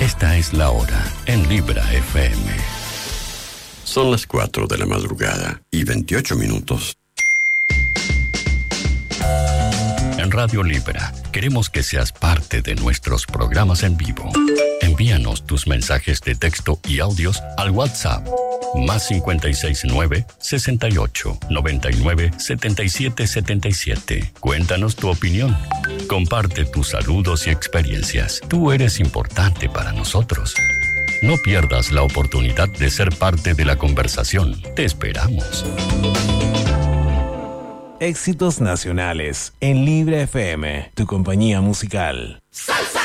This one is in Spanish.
Esta es la hora en Libra FM. Son las 4 de la madrugada y 28 minutos. En Radio Libra queremos que seas parte de nuestros programas en vivo. Envíanos tus mensajes de texto y audios al WhatsApp más 569 68 99 77 77. Cuéntanos tu opinión. Comparte tus saludos y experiencias. Tú eres importante para nosotros. No pierdas la oportunidad de ser parte de la conversación. Te esperamos. Éxitos nacionales en Libre FM, tu compañía musical. ¡Salsa!